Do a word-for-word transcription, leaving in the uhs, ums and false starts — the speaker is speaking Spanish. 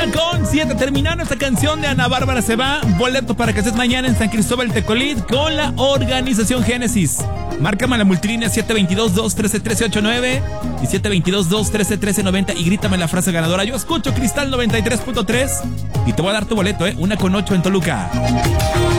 Con siete terminando esta canción de Ana Bárbara se va. Boleto para que estés mañana en San Cristóbal Tecolid con la organización Génesis. Márcame a la multilínea siete dos dos, dos uno tres, uno tres ocho nueve y siete dos dos, dos uno tres, uno tres nueve cero y grítame la frase ganadora. Yo escucho Cristal noventa y tres punto tres y te voy a dar tu boleto, ¿eh? Una con ocho en Toluca.